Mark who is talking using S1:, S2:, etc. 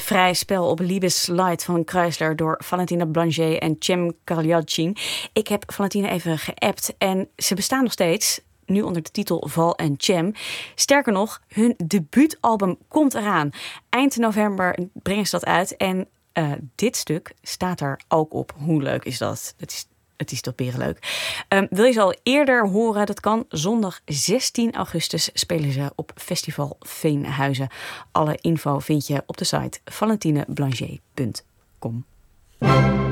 S1: Vrij spel op Liebesleid van Kreisler door Valentina Blanger en Cem Kalyacin. Ik heb Valentina even geappt en ze bestaan nog steeds, nu onder de titel Val en Cem. Sterker nog, hun debuutalbum komt eraan. Eind november brengen ze dat uit en dit stuk staat er ook op. Hoe leuk is dat? Het is toch berenleuk. Wil je ze al eerder horen? Dat kan. Zondag 16 augustus spelen ze op Festival Veenhuizen. Alle info vind je op de site valentineblanger.com.